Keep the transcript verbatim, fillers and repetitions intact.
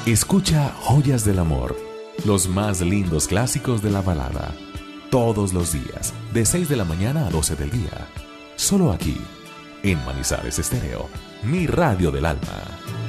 Escucha Joyas del Amor, los más lindos clásicos de la balada, todos los días, de seis de la mañana a doce del día. Solo aquí, en Manizales Estéreo, mi radio del alma.